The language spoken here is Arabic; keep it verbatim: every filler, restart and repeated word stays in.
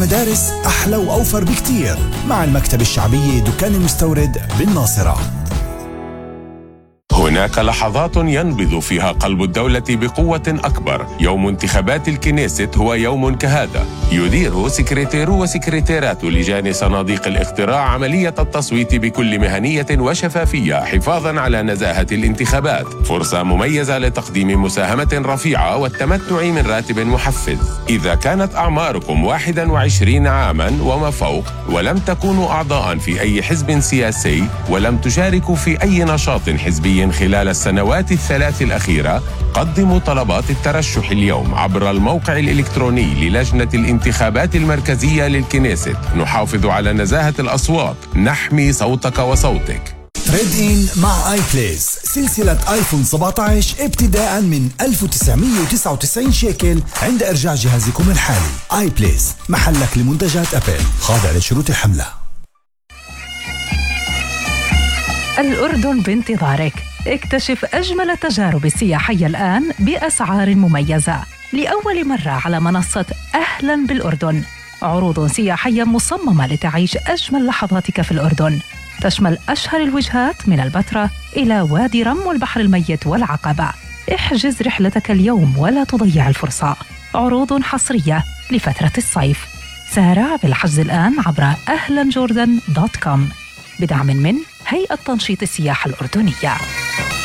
مدارس أحلى وأوفر بكتير مع المكتب الشعبي دكان المستورد بالناصرة. هناك لحظات ينبض فيها قلب الدولة بقوة أكبر. يوم انتخابات الكنيست هو يوم كهذا. يدير سكرتيرو وسكرتيرات لجان صناديق الاقتراع عملية التصويت بكل مهنية وشفافية حفاظاً على نزاهة الانتخابات. فرصة مميزة لتقديم مساهمة رفيعة والتمتع من راتب محفز. إذا كانت أعماركم واحد وعشرين عاماً وما فوق ولم تكونوا أعضاء في أي حزب سياسي ولم تشاركوا في أي نشاط حزبي خلال السنوات الثلاث الأخيرة، قدموا طلبات الترشح اليوم عبر الموقع الإلكتروني للجنة الانتخابات المركزية للكنيست. نحافظ على نزاهة الأصوات، نحمي صوتك وصوتك. تريد إن مع آي بليس، سلسلة آيفون سبعة عشر ابتداء من ألف وتسعمية وتسعة وتسعين شيكل عند إرجاع جهازكم الحالي. آي بليس محلك لمنتجات أبل، خاضع لشروط الحملة. الأردن بانتظارك. اكتشف أجمل التجارب السياحية الآن بأسعار مميزة لأول مرة على منصة أهلاً بالأردن. عروض سياحية مصممة لتعيش أجمل لحظاتك في الأردن، تشمل أشهر الوجهات من البتراء إلى وادي رم والبحر الميت والعقبة. احجز رحلتك اليوم ولا تضيع الفرصة. عروض حصرية لفترة الصيف. سارع بالحجز الآن عبر أهلاً جوردن دوت كوم بدعم من هيئة تنشيط السياحة الأردنية.